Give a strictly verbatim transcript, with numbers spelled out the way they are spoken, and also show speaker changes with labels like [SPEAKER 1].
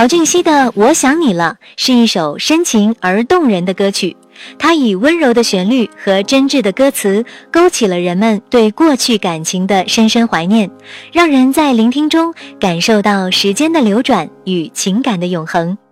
[SPEAKER 1] 曹俊熙的《我想你了》是一首深情而动人的歌曲，它以温柔的旋律和真挚的歌词勾起了人们对过去感情的深深怀念，让人在聆听中感受到时间的流转与情感的永恒。